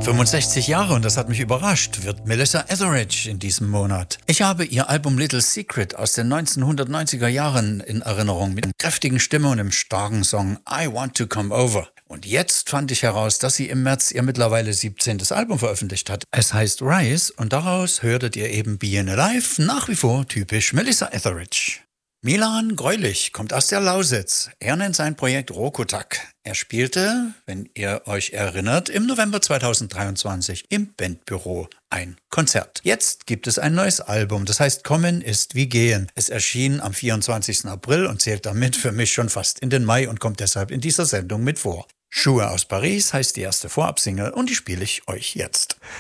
65 Jahre, und das hat mich überrascht, wird Melissa Etheridge in diesem Monat. Ich habe ihr Album Little Secret aus den 1990er Jahren in Erinnerung mit einer kräftigen Stimme und dem starken Song I Want to Come Over. Und jetzt fand ich heraus, dass sie im März ihr mittlerweile 17. Album veröffentlicht hat. Es heißt Rise und daraus hörtet ihr eben Being Alive, nach wie vor typisch Melissa Etheridge. Milan Greulich kommt aus der Lausitz. Er nennt sein Projekt Rokotak. Er spielte, wenn ihr euch erinnert, im November 2023 im Bandbüro ein Konzert. Jetzt gibt es ein neues Album, das heißt Kommen ist wie Gehen. Es erschien am 24. April und zählt damit für mich schon fast in den Mai und kommt deshalb in dieser Sendung mit vor. Schuhe aus Paris heißt die erste Vorabsingle und die spiele ich euch jetzt.